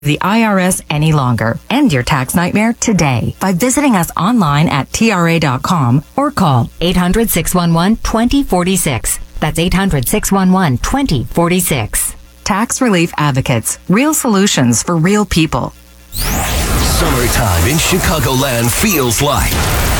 the IRS any longer. End your tax nightmare today by visiting us online at TRA.com or call 800-611-2046. That's 800-611-2046. Tax Relief Advocates. Real solutions for real people. Summertime in Chicagoland feels like